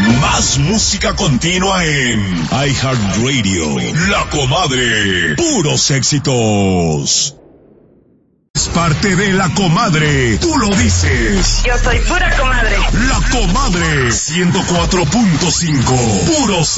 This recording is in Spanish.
Más música continua en iHeartRadio. La Comadre. Puros éxitos. Es parte de La Comadre. Tú lo dices. Yo soy pura comadre. La Comadre. 104.5. Puros